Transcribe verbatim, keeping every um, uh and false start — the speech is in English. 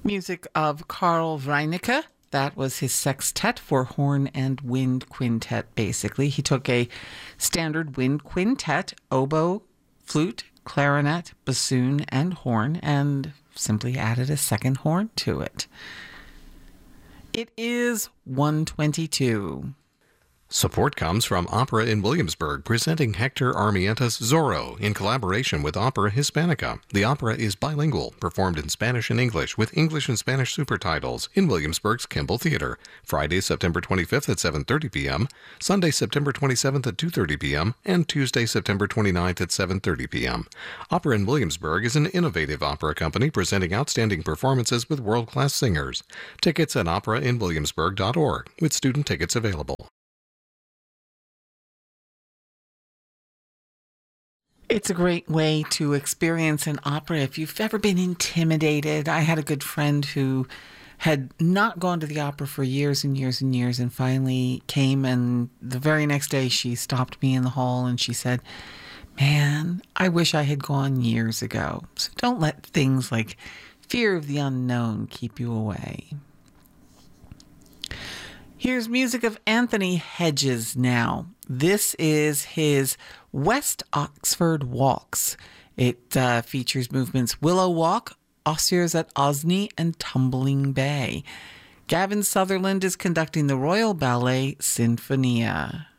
Music of Karl Reinecke. That was his sextet for horn and wind quintet, basically. He took a standard wind quintet, oboe, flute, clarinet, bassoon, and horn, and simply added a second horn to it. It is one twenty-two. Support comes from Opera in Williamsburg, presenting Hector Armientas Zorro in collaboration with Opera Hispanica. The opera is bilingual, performed in Spanish and English, with English and Spanish supertitles in Williamsburg's Kimball Theater. Friday, September twenty-fifth at seven thirty p.m., Sunday, September twenty-seventh at two thirty p.m., and Tuesday, September twenty-ninth at seven thirty p.m. Opera in Williamsburg is an innovative opera company presenting outstanding performances with world-class singers. Tickets at opera in williamsburg dot org, with student tickets available. It's a great way to experience an opera if you've ever been intimidated. I had a good friend who had not gone to the opera for years and years and years and finally came, and the very next day she stopped me in the hall and she said, "Man, I wish I had gone years ago." So don't let things like fear of the unknown keep you away. Here's music of Anthony Hedges now. This is his West Oxford Walks. It uh, features movements Willow Walk, Osiers at Osney, and Tumbling Bay. Gavin Sutherland is conducting the Royal Ballet Sinfonia.